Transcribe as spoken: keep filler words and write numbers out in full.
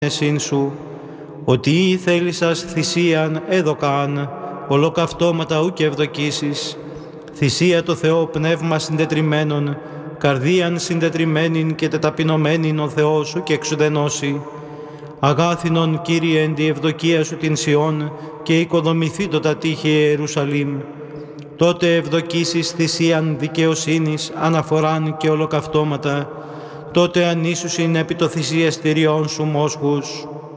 εσύν σου, ότι ή θέλησας θυσίαν έδωκαν, ολοκαυτώματα ου και ευδοκίσεις, θυσία το Θεό πνεύμα συντετριμένον, καρδίαν συντετριμένην και τεταπεινωμένην ο Θεός σου και εξουδενώσει. Αγάθινον, Κύριε, εν τη ευδοκία σου την Σιών και οικοδομηθήτω τα τείχη Ιερουσαλήμ. Τότε ευδοκίσεις θυσίαν δικαιοσύνης, αναφοράν και ολοκαυτώματα, τότε ανήσουσιν επί το θυσιαστηριών σου μόσχους.